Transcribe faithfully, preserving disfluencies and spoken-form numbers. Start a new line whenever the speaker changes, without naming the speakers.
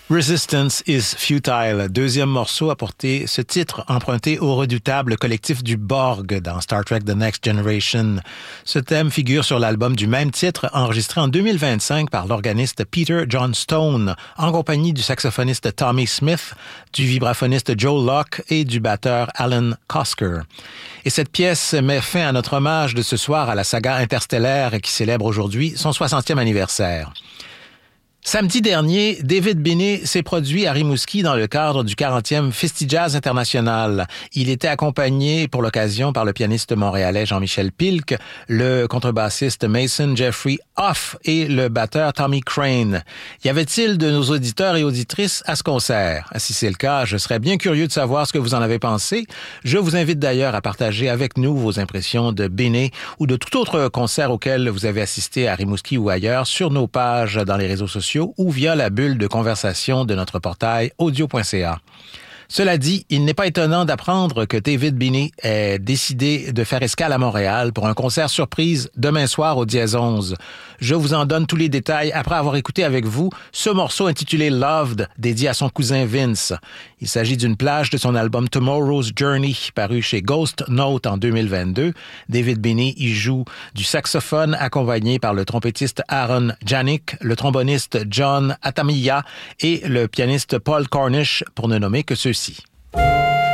Resistance is Futile, deuxième morceau à porter ce titre emprunté au redoutable collectif du Borg dans Star Trek The Next Generation. Ce thème figure sur l'album du même titre enregistré en deux mille vingt-cinq par l'organiste Peter John Stone en compagnie du saxophoniste Tommy Smith, du vibraphoniste Joe Locke et du batteur Alan Kosker. Et cette pièce met fin à notre hommage de ce soir à la saga interstellaire qui célèbre aujourd'hui son soixantième anniversaire. Samedi dernier, David Binney s'est produit à Rimouski dans le cadre du quarantième Festivals International. Il était accompagné pour l'occasion par le pianiste montréalais Jean-Michel Pilk, le contrebassiste Mason Jeffrey Hoff et le batteur Tommy Crane. Y avait-il de nos auditeurs et auditrices à ce concert? Si c'est le cas, je serais bien curieux de savoir ce que vous en avez pensé. Je vous invite d'ailleurs à partager avec nous vos impressions de Binney ou de tout autre concert auquel vous avez assisté à Rimouski ou ailleurs sur nos pages dans les réseaux sociaux ou via la bulle de conversation de notre portail audio point c a. Cela dit, il n'est pas étonnant d'apprendre que David Binney ait décidé de faire escale à Montréal pour un concert surprise demain soir au Dièse onze. Je vous en donne tous les détails après avoir écouté avec vous ce morceau intitulé Loved, dédié à son cousin Vince. Il s'agit d'une plage de son album Tomorrow's Journey, paru chez Ghost Note en deux mille vingt-deux. David Binney y joue du saxophone accompagné par le trompettiste Aaron Janik, le tromboniste John Atamiya et le pianiste Paul Cornish, pour ne nommer que ceux-ci.